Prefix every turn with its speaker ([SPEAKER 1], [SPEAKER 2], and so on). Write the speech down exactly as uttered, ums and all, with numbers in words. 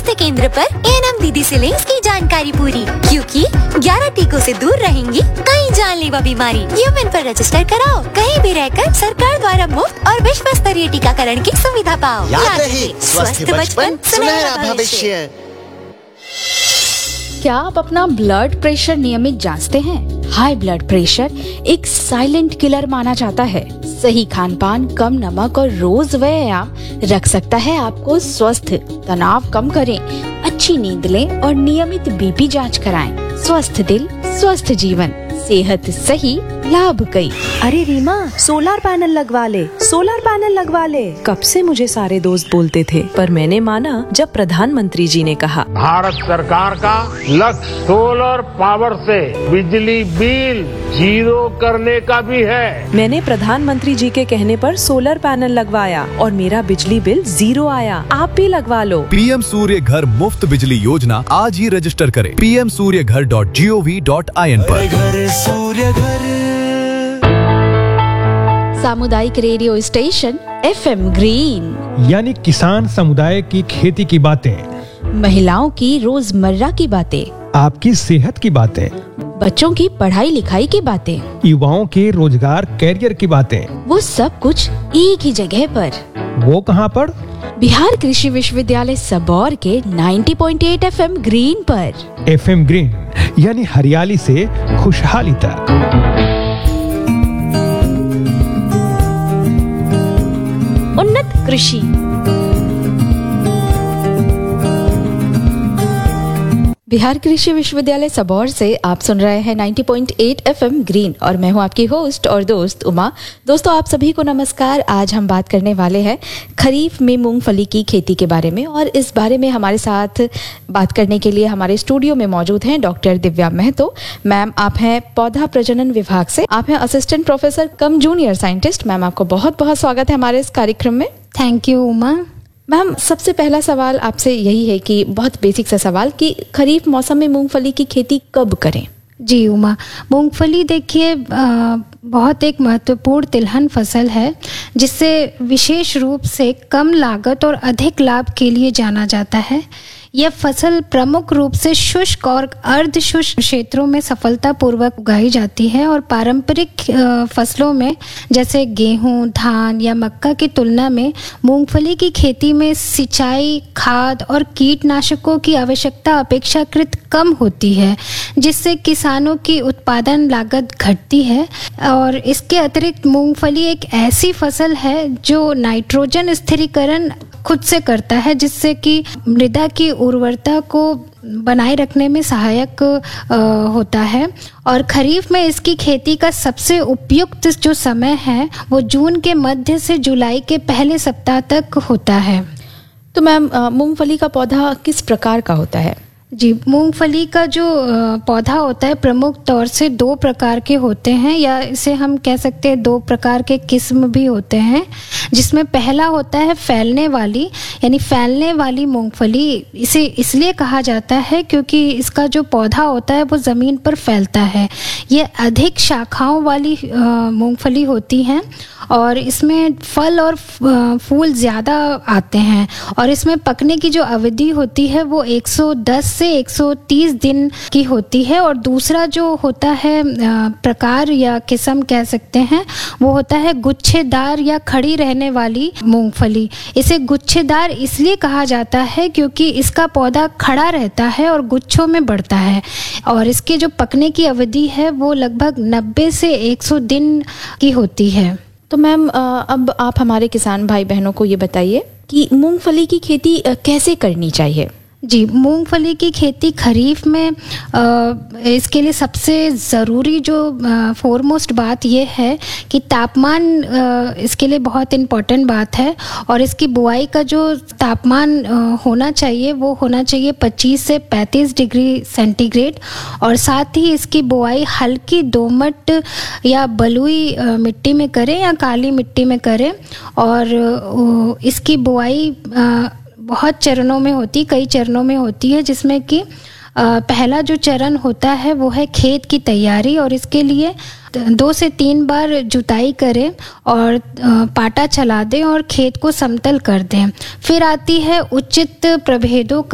[SPEAKER 1] स्वास्थ्य केंद्र पर एएनएम दीदी से लें इसकी जानकारी पूरी, क्योंकि ग्यारह टीकों से दूर रहेंगी कई जानलेवा बीमारी। यूमेन पर रजिस्टर कराओ, कहीं भी रहकर सरकार द्वारा मुफ्त और विश्व स्तरीय टीकाकरण की सुविधा पाओ।
[SPEAKER 2] याद रहे, स्वस्थ बचपन सुनहरा भविष्य।
[SPEAKER 3] क्या आप अपना ब्लड प्रेशर नियमित जांचते हैं? हाई ब्लड प्रेशर एक साइलेंट किलर माना जाता है। सही खान पान, कम नमक और रोज व्यायाम रख सकता है आपको स्वस्थ। तनाव कम करें, अच्छी नींद लें और नियमित बीपी जांच कराएं। स्वस्थ दिल, स्वस्थ जीवन, सेहत सही, लाभ कई।
[SPEAKER 4] अरे रीमा, सोलर पैनल लगवा ले, सोलर पैनल लगवा ले। कब से मुझे सारे दोस्त बोलते थे, पर मैंने माना जब प्रधानमंत्री जी ने कहा।
[SPEAKER 5] भारत सरकार का लक्ष्य सोलर पावर से बिजली बिल जीरो करने का भी है।
[SPEAKER 4] मैंने प्रधानमंत्री जी के कहने पर सोलर पैनल लगवाया और मेरा बिजली बिल जीरो आया। आप भी लगवा लो।
[SPEAKER 6] पीएम सूर्य घर मुफ्त बिजली योजना आज ही रजिस्टर करें पी एम सूर्य घर dot G O V dot I N पर।
[SPEAKER 7] घर सूर्य घर
[SPEAKER 3] सामुदायिक रेडियो स्टेशन एफएम ग्रीन,
[SPEAKER 8] यानी किसान समुदाय की खेती की बातें,
[SPEAKER 3] महिलाओं की रोजमर्रा की बातें,
[SPEAKER 8] आपकी सेहत की बातें,
[SPEAKER 3] बच्चों की पढ़ाई लिखाई की बातें,
[SPEAKER 8] युवाओं के रोजगार कैरियर की बातें,
[SPEAKER 3] वो सब कुछ एक ही जगह पर।
[SPEAKER 8] वो कहाँ पर?
[SPEAKER 3] बिहार कृषि विश्वविद्यालय सबौर के नब्बे पॉइंट आठ एफएम ग्रीन पर।
[SPEAKER 8] एफएम ग्रीन यानी हरियाली से खुशहाली तक।
[SPEAKER 3] उन्नत कृषि। बिहार कृषि विश्वविद्यालय सबौर से आप सुन रहे हैं नब्बे पॉइंट आठ एफएम ग्रीन और मैं हूं आपकी होस्ट और दोस्त उमा। दोस्तों, आप सभी को नमस्कार। आज हम बात करने वाले हैं खरीफ में मूंगफली की खेती के बारे में और इस बारे में हमारे साथ बात करने के लिए हमारे स्टूडियो में मौजूद हैं डॉक्टर दिव्या महतो। मैम, आप हैं पौधा प्रजनन विभाग से, आप हैं असिस्टेंट प्रोफेसर कम जूनियर साइंटिस्ट। मैम, आपको बहुत बहुत स्वागत है हमारे इस कार्यक्रम में।
[SPEAKER 9] Thank you Uma.
[SPEAKER 3] मैम, सबसे पहला सवाल आपसे यही है कि बहुत बेसिक सा सवाल कि खरीफ मौसम में मूंगफली की खेती कब करें?
[SPEAKER 9] जी उमा, मूंगफली देखिए बहुत एक महत्वपूर्ण तिलहन फसल है जिससे विशेष रूप से कम लागत और अधिक लाभ के लिए जाना जाता है। यह फसल प्रमुख रूप से शुष्क और अर्ध शुष्क क्षेत्रों में सफलतापूर्वक उगाई जाती है और पारंपरिक फसलों में जैसे गेहूं, धान या मक्का की तुलना में मूंगफली की खेती में सिंचाई, खाद और कीटनाशकों की आवश्यकता अपेक्षाकृत कम होती है, जिससे किसानों की उत्पादन लागत घटती है। और इसके अतिरिक्त मूंगफली एक ऐसी फसल है जो नाइट्रोजन स्थिरीकरण खुद से करता है, जिससे कि मृदा की उर्वरता को बनाए रखने में सहायक आ, होता है। और खरीफ में इसकी खेती का सबसे उपयुक्त जो समय है वो जून के मध्य से जुलाई के पहले सप्ताह तक होता है।
[SPEAKER 3] तो मैम, मूंगफली का पौधा किस प्रकार का होता है?
[SPEAKER 9] जी, मूंगफली का जो पौधा होता है प्रमुख तौर से दो प्रकार के होते हैं, या इसे हम कह सकते हैं दो प्रकार के किस्म भी होते हैं, जिसमें पहला होता है फैलने वाली यानी फैलने वाली मूंगफली। इसे इसलिए कहा जाता है क्योंकि इसका जो पौधा होता है वो ज़मीन पर फैलता है। ये अधिक शाखाओं वाली मूंगफली होती हैं और इसमें फल और फूल ज़्यादा आते हैं और इसमें पकने की जो अवधि होती है वो एक सौ दस से एक सौ तीस दिन की होती है। और दूसरा जो होता है प्रकार या किस्म कह सकते हैं वो होता है गुच्छेदार या खड़ी रहने वाली मूंगफली। इसे गुच्छेदार इसलिए कहा जाता है क्योंकि इसका पौधा खड़ा रहता है और गुच्छों में बढ़ता है और इसके जो पकने की अवधि है वो लगभग नब्बे से एक सौ दिन की होती है।
[SPEAKER 3] तो मैम, अब आप हमारे किसान भाई बहनों को ये बताइए कि मूंगफली की खेती कैसे करनी चाहिए?
[SPEAKER 9] जी, मूंगफली की खेती खरीफ में आ, इसके लिए सबसे ज़रूरी जो फोरमोस्ट बात यह है कि तापमान आ, इसके लिए बहुत इम्पॉर्टेंट बात है और इसकी बुआई का जो तापमान आ, होना चाहिए वो होना चाहिए पच्चीस से पैंतीस डिग्री सेंटीग्रेड। और साथ ही इसकी बुआई हल्की दोमट या बलुई आ, मिट्टी में करें या काली मिट्टी में करें। और आ, इसकी बुआई आ, बहुत चरणों में होती कई चरणों में होती है, जिसमें कि पहला जो चरण होता है वो है खेत की तैयारी और इसके लिए दो से तीन बार जुताई करें और पाटा चला दें और खेत को समतल कर दें। फिर आती है उचित प्रभेदों